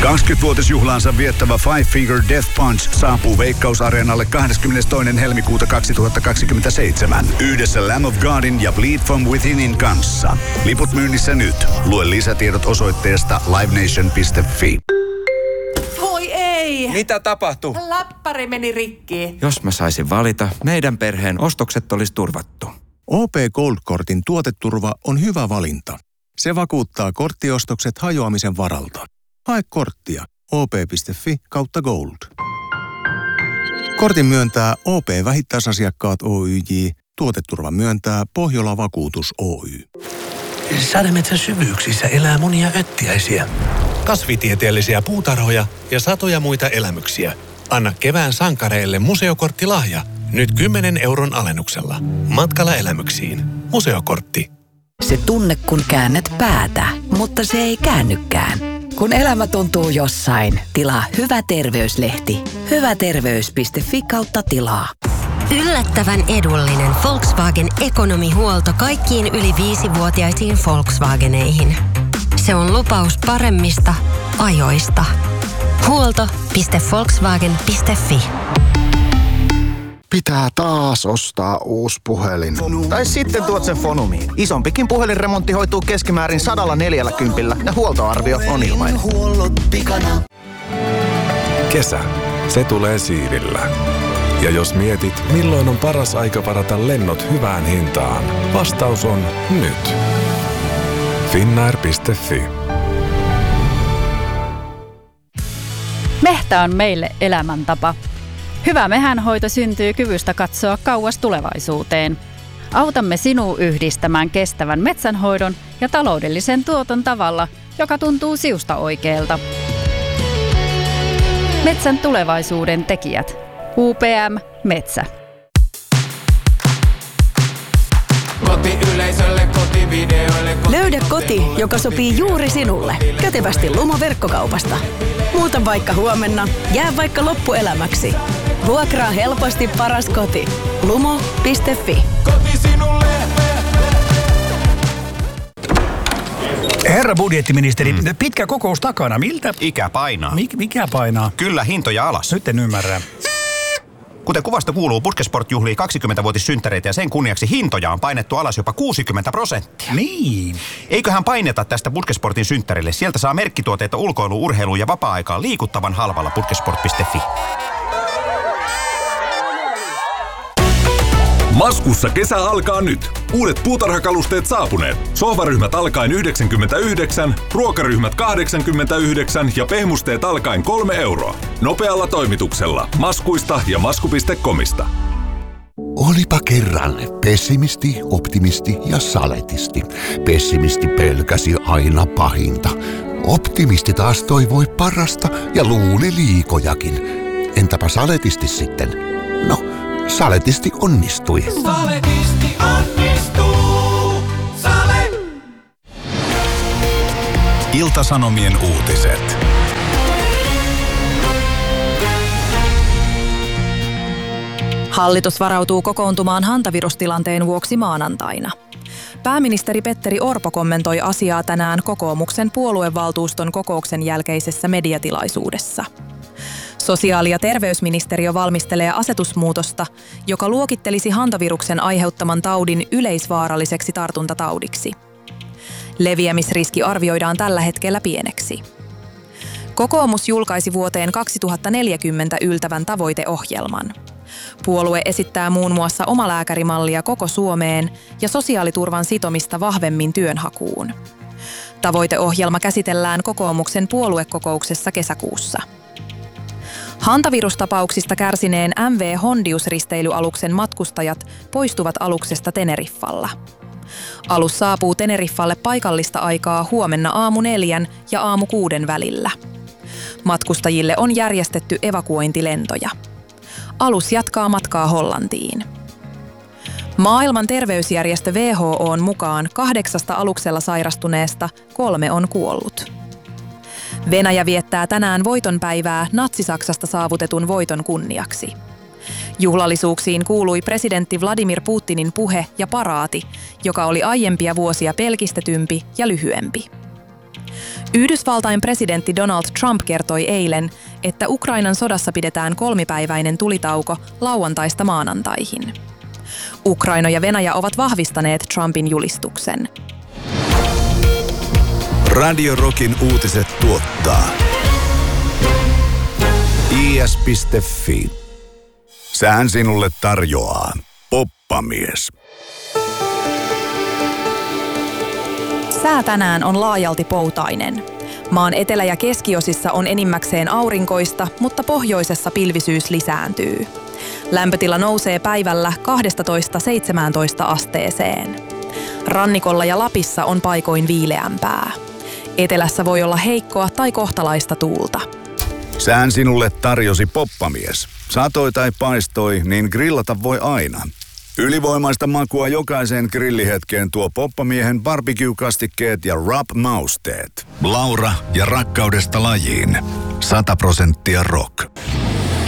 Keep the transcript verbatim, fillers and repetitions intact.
kaksikymmenvuotisjuhlaansa viettävä Five Finger Death Punch saapuu Veikkaus-areenalle kahdeskymmenestoinen helmikuuta kaksituhattakaksikymmentäseitsemän. Yhdessä Lamb of Godin ja Bleed From Withinin kanssa. Liput myynnissä nyt. Lue lisätiedot osoitteesta live nation piste fi. Voi ei! Mitä tapahtui? Läppäri meni rikki. Jos mä saisin valita, meidän perheen ostokset olisi turvattu. O P Gold-kortin tuoteturva on hyvä valinta. Se vakuuttaa korttiostokset hajoamisen varalta. Hae korttia op.fi kautta gold. Kortin myöntää O P-vähittäisasiakkaat Oyj. Tuoteturva myöntää Pohjola Vakuutus Oy. Sademetsän syvyyksissä elää monia öttiäisiä, kasvitieteellisiä puutarhoja ja satoja muita elämyksiä. Anna kevään sankareille museokorttilahja. Nyt kymmenen euron alennuksella. Matkalla elämyksiin. Museokortti. Se tunne, kun käännät päätä, mutta se ei käännykään. Kun elämä tuntuu jossain, tilaa Hyvä terveyslehti. Hyväterveys piste fi kautta tilaa. Yllättävän edullinen Volkswagen ekonomihuolto kaikkiin yli viisivuotiaisiin Volkswageneihin. Se on lupaus paremmista ajoista. Huolto piste volkswagen piste fi. Pitää taas ostaa uusi puhelin. Tai sitten tuot sen Fonumiin. Isompikin puhelinremontti hoituu keskimäärin sadalla neljälläkympillä ja huoltoarvio on ilmainen. Kesä. Se tulee Siirillä. Ja jos mietit, milloin on paras aika varata lennot hyvään hintaan, vastaus on nyt. finnair piste fi. Mehtä on meille elämäntapa. Hyvä mehänhoito syntyy kyvystä katsoa kauas tulevaisuuteen. Autamme sinua yhdistämään kestävän metsänhoidon ja taloudellisen tuoton tavalla, joka tuntuu siusta oikealta. Metsän tulevaisuuden tekijät. U P M Metsä. Kotiyleisölle, kotivideoille, koti- Löydä koti, joka sopii juuri sinulle. Kätevästi Lumo verkkokaupasta. Muuta vaikka huomenna, jää vaikka loppuelämäksi. Vuokraa helposti paras koti. lumo piste fi. Koti sinulle. Herra budjettiministeri, mm. pitkä kokous takana. Miltä? Ikä painaa. Mik, mikä painaa? Kyllä, hintoja alas. Nyt en ymmärrä. Kuten kuvasta kuuluu, Puskesport juhlii kaksikymmentävuotissynttäreitä ja sen kunniaksi hintoja on painettu alas jopa kuusikymmentä prosenttia. Niin. Eiköhän paineta tästä Puskesportin synttärille. Sieltä saa merkkituotteita ulkoiluun, urheiluun ja vapaa-aikaan liikuttavan halvalla puskesport piste fi. Maskussa kesä alkaa nyt. Uudet puutarhakalusteet saapuneet. Sohvaryhmät alkaen yhdeksänkymmentäyhdeksän, ruokaryhmät kahdeksankymmentäyhdeksän ja pehmusteet alkaen kolme euroa. Nopealla toimituksella. Maskuista ja masku piste comista. Olipa kerran pessimisti, optimisti ja saletisti. Pessimisti pelkäsi aina pahinta. Optimisti taas toivoi parasta ja luuli liikojakin. Entäpä saletisti sitten? No, saletisti onnistui. Saletisti onnistuu. Sale. Ilta-Sanomien uutiset. Hallitus varautuu kokoontumaan hantavirustilanteen vuoksi maanantaina. Pääministeri Petteri Orpo kommentoi asiaa tänään kokoomuksen puoluevaltuuston kokouksen jälkeisessä mediatilaisuudessa. Sosiaali- ja terveysministeriö valmistelee asetusmuutosta, joka luokittelisi hantaviruksen aiheuttaman taudin yleisvaaralliseksi tartuntataudiksi. Leviämisriski arvioidaan tällä hetkellä pieneksi. Kokoomus julkaisi vuoteen kaksituhattaneljäkymmentä yltävän tavoiteohjelman. Puolue esittää muun muassa omalääkärimallia koko Suomeen ja sosiaaliturvan sitomista vahvemmin työnhakuun. Tavoiteohjelma käsitellään kokoomuksen puoluekokouksessa kesäkuussa. Hantavirustapauksista kärsineen M V Hondius-risteilyaluksen matkustajat poistuvat aluksesta Teneriffalla. Alus saapuu Teneriffalle paikallista aikaa huomenna aamu neljän ja aamu kuuden välillä. Matkustajille on järjestetty evakuointilentoja. Alus jatkaa matkaa Hollantiin. Maailman terveysjärjestö W H O:n mukaan kahdeksasta aluksella sairastuneesta kolme on kuollut. Venäjä viettää tänään voitonpäivää Natsi-Saksasta saavutetun voiton kunniaksi. Juhlallisuuksiin kuului presidentti Vladimir Putinin puhe ja paraati, joka oli aiempia vuosia pelkistetympi ja lyhyempi. Yhdysvaltain presidentti Donald Trump kertoi eilen, että Ukrainan sodassa pidetään kolmipäiväinen tulitauko lauantaista maanantaihin. Ukraina ja Venäjä ovat vahvistaneet Trumpin julistuksen. Radio Rockin uutiset tuottaa I S piste F I. Sään sinulle tarjoaa Poppamies. Sää tänään on laajalti poutainen. Maan etelä- ja keskiosissa on enimmäkseen aurinkoista, mutta pohjoisessa pilvisyys lisääntyy. Lämpötila nousee päivällä kaksitoista seitsemäntoista asteeseen. Rannikolla ja Lapissa on paikoin viileämpää. Etelässä voi olla heikkoa tai kohtalaista tuulta. Sään sinulle tarjosi Poppamies. Satoi tai paistoi, niin grillata voi aina. Ylivoimaista makua jokaiseen grillihetkeen tuo Poppamiehen barbecue-kastikkeet ja rub-mausteet. Laura ja rakkaudesta lajiin. sata prosenttia rock.